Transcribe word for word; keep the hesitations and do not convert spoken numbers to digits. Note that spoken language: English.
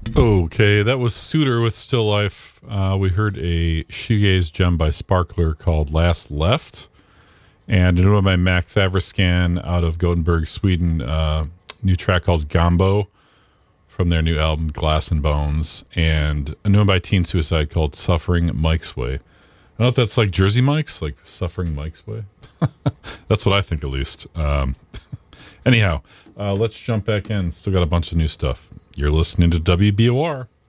Okay, that was Suitor with Still Life. Uh, we heard a shoegaze gem by Sparkler called Last Left, and a new one by Mac Thavriscan out of Gothenburg, Sweden. Uh, new track called Gambo from their new album Glass and Bones, and a new one by Teen Suicide called Suffering Mike's Way. I don't know if that's like Jersey Mike's, like Suffering Mike's Way. That's what I think, at least. Um, anyhow, uh, let's jump back in. Still got a bunch of new stuff. You're listening to W B O R.